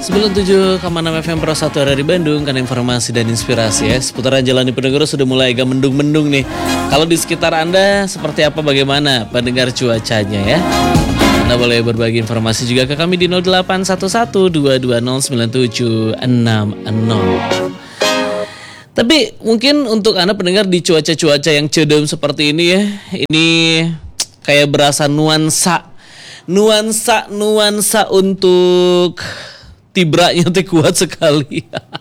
97,6 FM Pro 1 dari Bandung. Karena informasi dan inspirasi ya seputaran Jalan Diponegoro sudah mulai agak mendung-mendung nih. Kalau di sekitar Anda seperti apa, bagaimana pendengar cuacanya ya? Anda boleh berbagi informasi juga ke kami di 0811-220-9760. Tapi mungkin untuk Anda pendengar di cuaca-cuaca yang cedem seperti ini ya, ini kayak berasa nuansa untuk tibranya teh kuat sekali.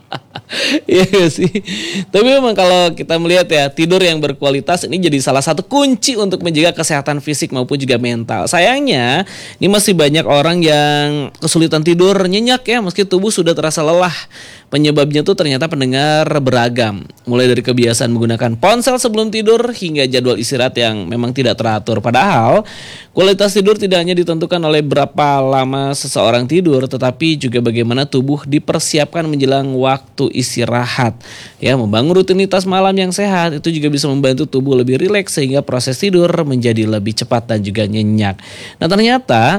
Iya gak sih? Tapi memang kalau kita melihat ya, tidur yang berkualitas ini jadi salah satu kunci untuk menjaga kesehatan fisik maupun juga mental. Sayangnya, ini masih banyak orang yang kesulitan tidur nyenyak ya, meski tubuh sudah terasa lelah. Penyebabnya tuh ternyata pendengar beragam. Mulai dari kebiasaan menggunakan ponsel sebelum tidur hingga jadwal istirahat yang memang tidak teratur. Padahal, kualitas tidur tidak hanya ditentukan oleh berapa lama seseorang tidur, tetapi juga bagaimana tubuh dipersiapkan menjelang waktu istirahat. Ya, membangun rutinitas malam yang sehat itu juga bisa membantu tubuh lebih rileks sehingga proses tidur menjadi lebih cepat dan juga nyenyak. Nah, ternyata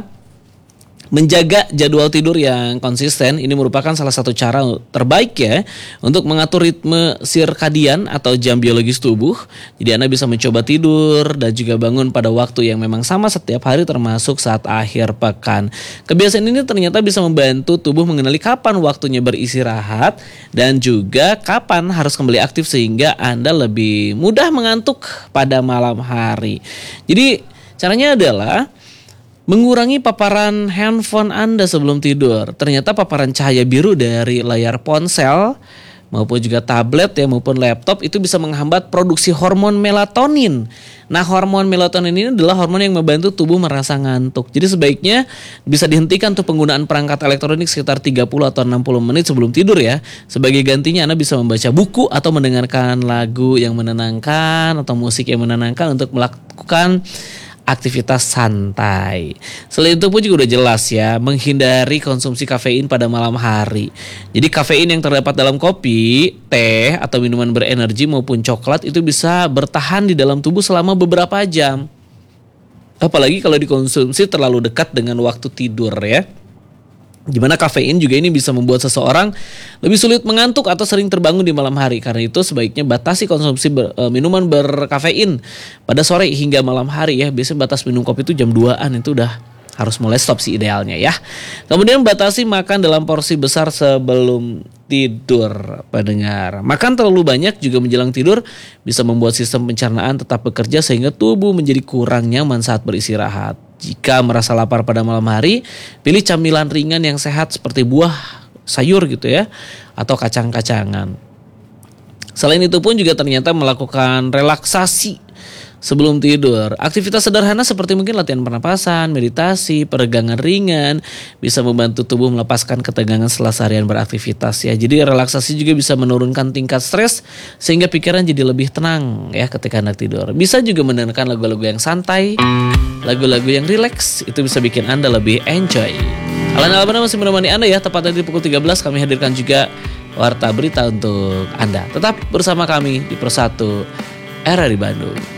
menjaga jadwal tidur yang konsisten ini merupakan salah satu cara terbaik ya untuk mengatur ritme sirkadian atau jam biologis tubuh. Jadi Anda bisa mencoba tidur dan juga bangun pada waktu yang memang sama setiap hari termasuk saat akhir pekan. Kebiasaan ini ternyata bisa membantu tubuh mengenali kapan waktunya beristirahat dan juga kapan harus kembali aktif sehingga Anda lebih mudah mengantuk pada malam hari. Jadi caranya adalah mengurangi paparan handphone Anda sebelum tidur. Ternyata paparan cahaya biru dari layar ponsel maupun juga tablet ya maupun laptop itu bisa menghambat produksi hormon melatonin. Nah, hormon melatonin ini adalah hormon yang membantu tubuh merasa ngantuk. Jadi sebaiknya bisa dihentikan tuh penggunaan perangkat elektronik sekitar 30 atau 60 menit sebelum tidur ya. Sebagai gantinya Anda bisa membaca buku atau mendengarkan lagu yang menenangkan atau musik yang menenangkan untuk melakukan aktivitas santai. Selain itu pun juga udah jelas ya, menghindari konsumsi kafein pada malam hari. Jadi kafein yang terdapat dalam kopi, teh, atau minuman berenergi maupun coklat itu bisa bertahan di dalam tubuh selama beberapa jam. Apalagi kalau dikonsumsi terlalu dekat dengan waktu tidur ya. Gimana kafein juga ini bisa membuat seseorang lebih sulit mengantuk atau sering terbangun di malam hari. Karena itu sebaiknya batasi konsumsi minuman berkafein pada sore hingga malam hari ya. Biasanya batas minum kopi itu jam 2-an itu udah harus mulai stop sih idealnya ya. Kemudian batasi makan dalam porsi besar sebelum tidur, pendengar. Makan terlalu banyak juga menjelang tidur bisa membuat sistem pencernaan tetap bekerja sehingga tubuh menjadi kurang nyaman saat beristirahat. Jika merasa lapar pada malam hari, pilih camilan ringan yang sehat seperti buah, sayur gitu ya, atau kacang-kacangan. Selain itu pun juga ternyata melakukan relaksasi sebelum tidur. Aktivitas sederhana seperti mungkin latihan pernapasan, meditasi, peregangan ringan bisa membantu tubuh melepaskan ketegangan setelah seharian beraktivitas ya. Jadi relaksasi juga bisa menurunkan tingkat stres sehingga pikiran jadi lebih tenang ya ketika Anda tidur. Bisa juga mendengarkan lagu-lagu yang santai, lagu-lagu yang rileks, itu bisa bikin Anda lebih enjoy. Alan Albana masih menemani Anda ya, tepat nanti pukul 13 kami hadirkan juga warta berita untuk Anda. Tetap bersama kami di Persatu RRI Bandung.